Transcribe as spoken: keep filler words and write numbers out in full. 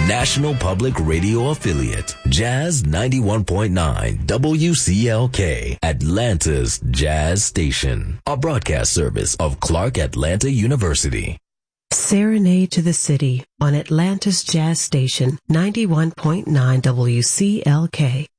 national public radio affiliate, Jazz ninety-one point nine W C L K, Atlanta's Jazz Station, a broadcast service of Clark Atlanta University. Serenade to the City on Atlanta's Jazz Station, ninety-one point nine W C L K.